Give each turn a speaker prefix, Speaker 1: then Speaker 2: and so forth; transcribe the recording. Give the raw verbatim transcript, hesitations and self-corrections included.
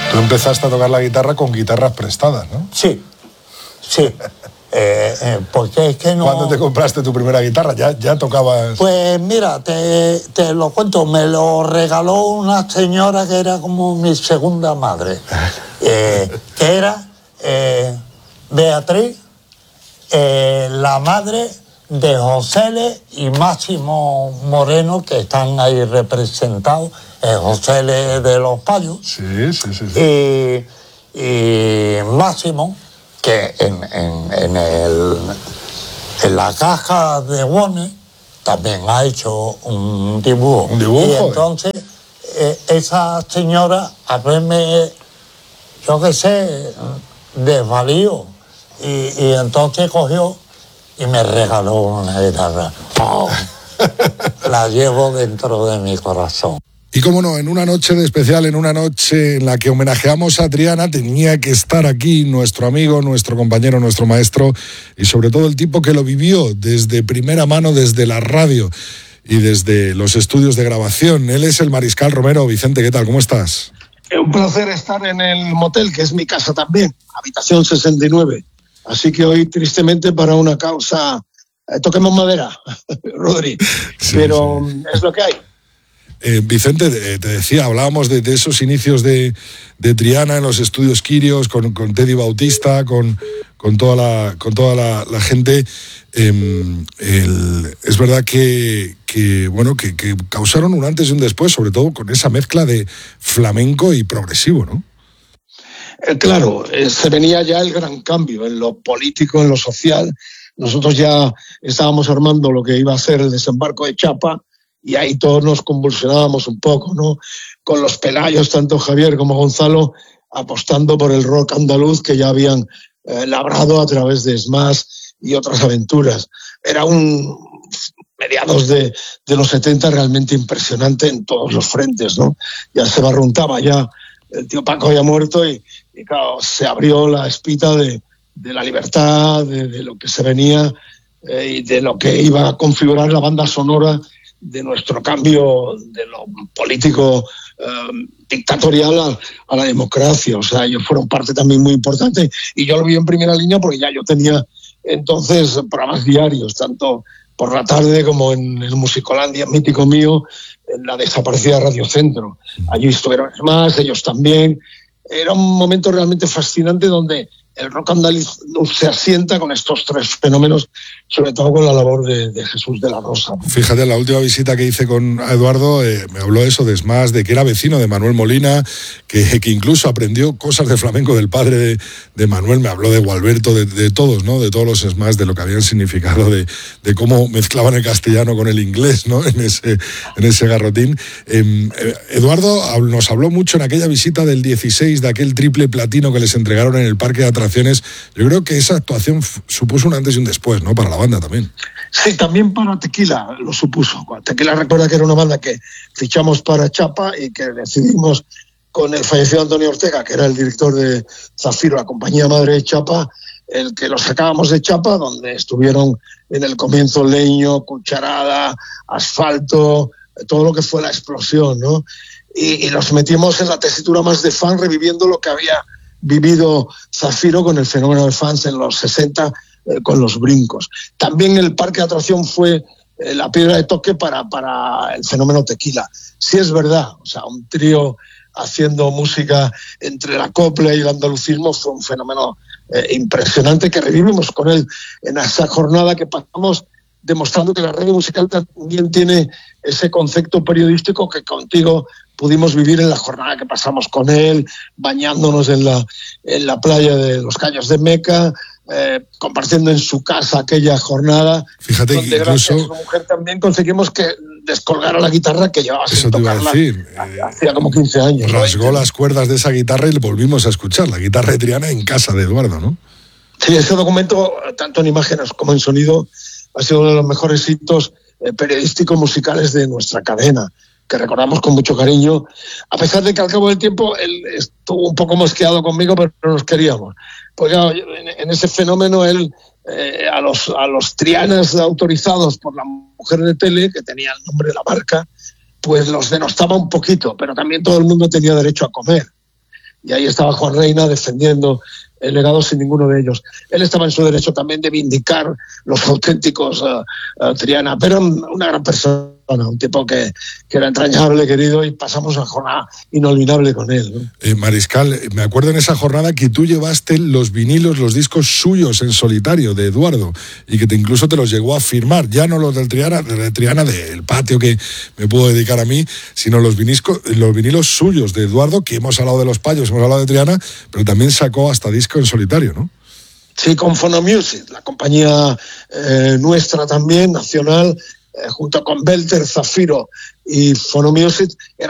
Speaker 1: Tú empezaste a tocar la guitarra con guitarras prestadas, ¿no?
Speaker 2: Sí, sí. Eh, eh, porque es que no...
Speaker 1: ¿Cuándo te compraste tu primera guitarra? ¿Ya, ya tocabas...?
Speaker 2: Pues mira, te, te lo cuento, me lo regaló una señora que era como mi segunda madre, eh, que era eh, Beatriz, eh, la madre de José Le y Máximo Moreno, que están ahí representados, eh, José Le de los Payos,
Speaker 1: sí, sí, sí, sí.
Speaker 2: Y, y Máximo, que en, en, en, el, en la caja de Warner también ha hecho un dibujo.
Speaker 1: Un dibujo.
Speaker 2: Y entonces eh, esa señora, a verme, yo qué sé, desvalió. Y, y entonces cogió y me regaló una guitarra. Oh, la llevo dentro de mi corazón.
Speaker 1: Y cómo no, en una noche de especial, en una noche en la que homenajeamos a Triana, tenía que estar aquí nuestro amigo, nuestro compañero, nuestro maestro y sobre todo el tipo que lo vivió desde primera mano, desde la radio y desde los estudios de grabación. Él es el Mariscal Romero. Vicente, ¿qué tal? ¿Cómo estás?
Speaker 3: Un placer estar en el motel, que es mi casa también, habitación sesenta y nueve. Así que hoy, tristemente, para una causa, eh, toquemos madera, Rodri, sí, pero sí. Es lo que hay.
Speaker 1: Eh, Vicente, te, te decía, hablábamos de, de esos inicios de, de Triana en los estudios Quirios, con, con Teddy Bautista, con, con toda la, con toda la, la gente. Eh, el, es verdad que, que, bueno, que, que causaron un antes y un después, sobre todo con esa mezcla de flamenco y progresivo, ¿no?
Speaker 3: Eh, claro, eh, se venía ya el gran cambio en lo político, en lo social. Nosotros ya estábamos armando lo que iba a ser el desembarco de Chapa, y ahí todos nos convulsionábamos un poco, ¿no? Con los Pelayos, tanto Javier como Gonzalo, apostando por el rock andaluz que ya habían eh, labrado a través de Smash y otras aventuras. Era un mediados de, de los setenta realmente impresionante en todos los frentes, ¿no? Ya se barruntaba, ya el tío Paco había muerto y, y claro, se abrió la espita de, de la libertad, de, de lo que se venía eh, y de lo que iba a configurar la banda sonora de nuestro cambio de lo político eh, dictatorial a, a la democracia. O sea, ellos fueron parte también muy importante y yo lo vi en primera línea porque ya yo tenía entonces programas diarios, tanto por la tarde como en el Musicolandia mítico mío, en la desaparecida Radio Centro. Allí estuvieron más, ellos también. Era un momento realmente fascinante donde el rock andaluz se asienta con estos tres fenómenos, sobre todo con la labor de, de Jesús de la Rosa.
Speaker 1: Fíjate, la última visita que hice con Eduardo eh, me habló eso de Smash, de que era vecino de Manuel Molina, que, que incluso aprendió cosas de flamenco del padre de, de Manuel. Me habló de Gualberto, de, de todos, ¿no? De todos los Smash, de lo que habían significado, de, de cómo mezclaban el castellano con el inglés, ¿no? En ese, en ese garrotín. Eh, Eduardo nos habló mucho en aquella visita del dieciséis, de aquel triple platino que les entregaron en el Parque de Atracciones. Yo creo que esa actuación f- supuso un antes y un después, ¿no? Para la banda también.
Speaker 3: Sí, también para Tequila lo supuso. Tequila, recuerda que era una banda que fichamos para Chapa y que decidimos con el fallecido Antonio Ortega, que era el director de Zafiro, la compañía madre de Chapa, el que los sacábamos de Chapa, donde estuvieron en el comienzo Leño, Cucharada, Asfalto, todo lo que fue la explosión, ¿no? Y, y los metimos en la tesitura más de fan, reviviendo lo que había vivido Zafiro con el fenómeno de fans en los sesenta, eh, con los brincos. También el parque de atracción fue eh, la piedra de toque para, para el fenómeno Tequila. Sí es verdad, o sea, un trío haciendo música entre la copla y el andalucismo fue un fenómeno eh, impresionante que revivimos con él en esa jornada que pasamos, demostrando que la radio musical también tiene ese concepto periodístico que contigo pudimos vivir en la jornada que pasamos con él, bañándonos en la, en la playa de los Caños de Meca, eh, compartiendo en su casa aquella jornada.
Speaker 1: Fíjate
Speaker 3: donde
Speaker 1: que incluso...
Speaker 3: gracias a su mujer también conseguimos que descolgara la guitarra que llevaba sin tocarla hacía como quince años.
Speaker 1: Rasgó
Speaker 3: ¿no?
Speaker 1: las cuerdas de esa guitarra y le volvimos a escuchar, la guitarra de Triana en casa de Eduardo, ¿no?
Speaker 3: Sí, ese documento, tanto en imágenes como en sonido, ha sido uno de los mejores hitos eh, periodísticos musicales de nuestra cadena, que recordamos con mucho cariño, a pesar de que al cabo del tiempo él estuvo un poco mosqueado conmigo, pero no nos queríamos. Pues ya, en, en ese fenómeno él, eh, a los a los Trianas autorizados por la mujer de tele, que tenía el nombre de la marca, pues los denostaba un poquito, pero también todo el mundo tenía derecho a comer. y ahí estaba Juan Reina defendiendo el legado sin ninguno de ellos. Él estaba en su derecho también de vindicar los auténticos uh, uh, Triana, pero una gran persona, un tipo que, que era entrañable, querido, y pasamos una jornada inolvidable con él, ¿no?
Speaker 1: Eh, Mariscal, me acuerdo en esa jornada que tú llevaste los vinilos, los discos suyos en solitario de Eduardo, y que te incluso te los llegó a firmar, ya no los del Triana, de Triana del patio que me puedo dedicar a mí, sino los, vinisco, los vinilos suyos de Eduardo, que hemos hablado de los payos, hemos hablado de Triana, pero también sacó hasta disco en solitario, ¿no?
Speaker 3: Sí, con Phonomusic, la compañía eh, nuestra también, nacional, eh, junto con Belter, Zafiro y Phonomusic,